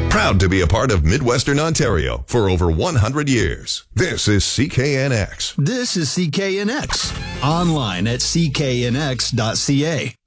Proud to be a part of Midwestern Ontario for over 100 years. This is CKNX. This is CKNX. Online at cknx.ca.